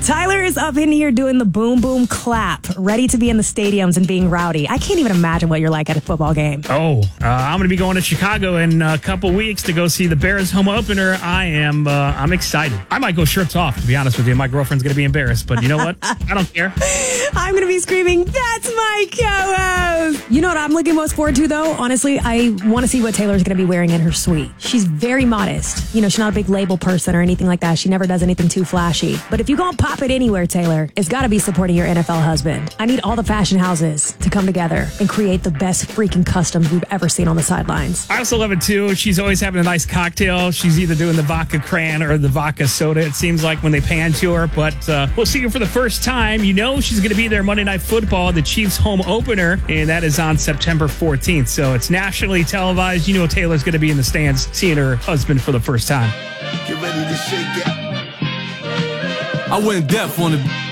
Tyler is up in here doing the boom, boom, clap, ready to be in the stadiums and being rowdy. I can't even imagine what you're like at a football game. I'm going to be going to Chicago in a couple weeks to go see the Bears home opener. I'm excited. I might go shirts off, to be honest with you. My girlfriend's going to be embarrassed, but you know what? I don't care. I'm going to be screaming, "That's my co-host!" You know what I'm looking most forward to, though? Honestly, I want to see what Taylor's going to be wearing in her suite. She's very modest. You know, she's not a big label person or anything like that. She never does anything too flashy. But if you're going to pop it anywhere, Taylor, it's got to be supporting your NFL husband. I need all the fashion houses to come together and create the best freaking customs we've ever seen on the sidelines. I also love it, too. She's always having a nice cocktail. She's either doing the vodka cran or the vodka soda, it seems like, when they pan to her. But we'll see her for the first time. You know she's going to be there Monday Night Football, the Chiefs home opener, and that is on September 14th. So it's nationally televised. You know Taylor's going to be in the stands seeing her husband for the first time. Get ready to shake it. I went deaf on the